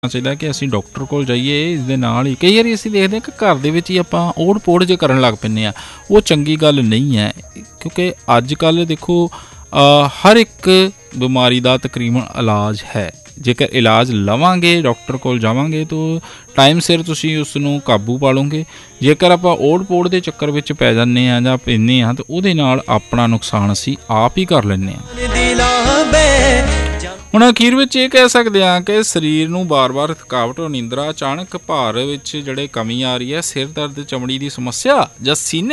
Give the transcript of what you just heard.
ਚਾਹੀਦਾ ਕਿ ਅਸੀਂ ਡਾਕਟਰ ਕੋਲ ਜਾਈਏ। ਇਸ ਦੇ ਨਾਲ ਹੀ ਕਈ ਵਾਰੀ ਅਸੀਂ ਦੇਖਦੇ ਹਾਂ ਕਿ ਘਰ ਦੇ ਵਿੱਚ ਹੀ ਆਪਾਂ ਓੜ ਪੋੜ ਜੇ ਕਰਨ ਲੱਗ ਪੈਂਦੇ ਹਾਂ। ਉਹ ਚੰਗੀ ਗੱਲ ਨਹੀਂ ਹੈ, ਕਿਉਂਕਿ ਅੱਜ ਕੱਲ੍ਹ ਦੇਖੋ ਹਰ ਇੱਕ ਬਿਮਾਰੀ ਦਾ ਤਕਰੀਬਨ ਇਲਾਜ ਹੈ। ਜੇਕਰ ਇਲਾਜ ਲਵਾਂਗੇ, ਡਾਕਟਰ ਕੋਲ ਜਾਵਾਂਗੇ ਤਾਂ ਟਾਈਮ ਸਿਰ ਤੁਸੀਂ ਉਸ ਨੂੰ ਕਾਬੂ ਪਾ ਲਓਗੇ। ਜੇਕਰ ਆਪਾਂ ਓੜ ਪੋੜ ਦੇ ਚੱਕਰ ਵਿੱਚ ਪੈ ਜਾਂਦੇ ਹਾਂ ਜਾਂ ਪੈਂਦੇ ਹਾਂ ਤਾਂ ਉਹਦੇ ਨਾਲ ਆਪਣਾ ਨੁਕਸਾਨ ਅਸੀਂ ਆਪ ਹੀ ਕਰ ਲੈਂਦੇ ਹਾਂ। ਹੁਣ ਅਖੀਰ ਵਿੱਚ ਇਹ ਕਹਿ ਸਕਦੇ ਹਾਂ ਕਿ ਸਰੀਰ ਨੂੰ ਵਾਰ-ਵਾਰ ਥਕਾਵਟ, ਨੀਂਦਰਾ, ਅਚਾਨਕ ਭਾਰ ਵਿੱਚ ਜਿਹੜੇ ਕਮੀ ਆ ਰਹੀ ਹੈ, ਸਿਰ ਦਰਦ, ਚਮੜੀ ਦੀ ਸਮੱਸਿਆ ਜਾਂ ਸੀਨੇ